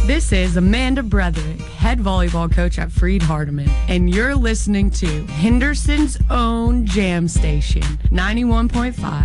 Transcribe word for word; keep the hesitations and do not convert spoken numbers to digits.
This is Amanda Bretherick, head volleyball coach at Freed Hardeman, and you're listening to Henderson's own Jam Station, ninety-one point five